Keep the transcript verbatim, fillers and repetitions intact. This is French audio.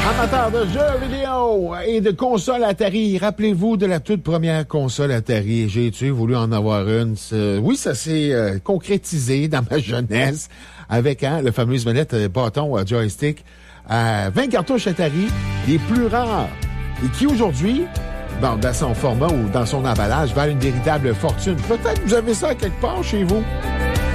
Amateurs de jeux vidéo et de consoles Atari, rappelez-vous de la toute première console Atari. J'ai-tu voulu en avoir une? Oui, ça s'est euh, concrétisé dans ma jeunesse avec hein, le fameux manette euh, bâton euh, joystick. Euh, vingt cartouches Atari, les plus rares, et qui aujourd'hui, bon, dans son format ou dans son emballage, valent une véritable fortune. Peut-être que vous avez ça quelque part chez vous.